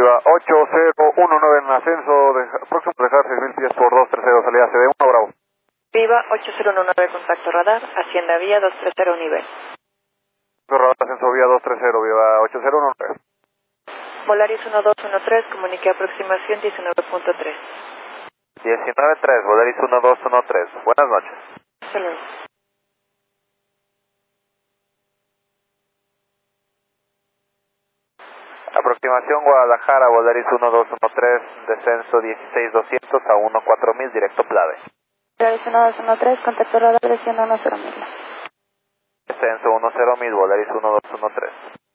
Viva 8019 en ascenso, próximo a dejar 6000 pies por 230, salida CD1, Bravo. Viva 8019, contacto radar, Hacienda Vía 230 nivel. Radar, ascenso Vía 230, Viva 8019. Volaris 1213, comunique aproximación 19.3. 19.3, Volaris 1213. Buenas noches. Hasta luego. Aproximación Guadalajara, Volaris 1213, descenso 16200 a 14000, directo Plave. Volaris 1213, contacto radar, desciendo 10.000. Descenso 10000, Volaris 1213.